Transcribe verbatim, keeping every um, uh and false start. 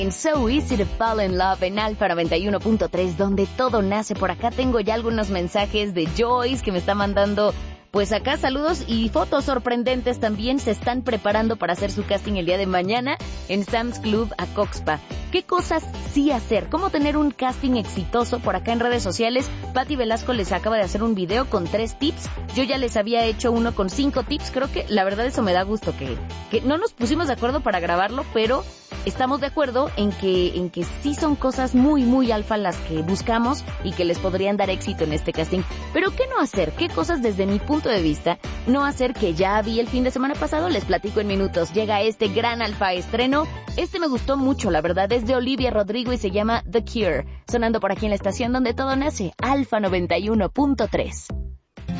En So Easy to Fall in Love en Alfa noventa y uno punto tres, donde todo nace. Por acá tengo ya algunos mensajes de Joyce que me está mandando, pues acá saludos y fotos sorprendentes también. Se están preparando para hacer su casting el día de mañana en Sam's Club Acoxpa. ¿Qué cosas sí hacer? ¿Cómo tener un casting exitoso? Por acá en redes sociales, Patti Velasco les acaba de hacer un video con tres tips. Yo ya les había hecho uno con cinco tips. Creo que la verdad eso me da gusto, que, que no nos pusimos de acuerdo para grabarlo, pero estamos de acuerdo en que, en que sí son cosas muy, muy alfa las que buscamos y que les podrían dar éxito en este casting. Pero ¿qué no hacer? ¿Qué cosas desde mi punto de vista no hacer que ya vi el fin de semana pasado? Les platico en minutos. Llega este gran alfa estreno. Este me gustó mucho, la verdad, es de Olivia Rodrigo y se llama The Cure. Sonando por aquí en la estación donde todo nace, Alfa noventa y uno punto tres.